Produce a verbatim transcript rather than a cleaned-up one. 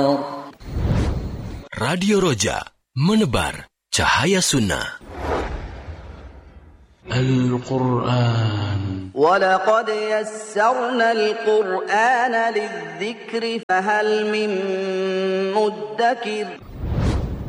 Radio Roja, menebar cahaya sunnah. Al-Quran. وَلَقَدْ يَسَّرْنَا الْقُرْآنَ لِلذِّكْرِ فَهَلْ مِن مُّدَّكِرٍ